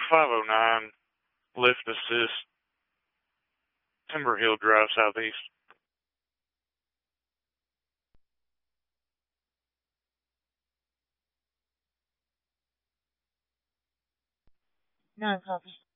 509, lift assist, Timber Hill Drive, Southeast. No copy.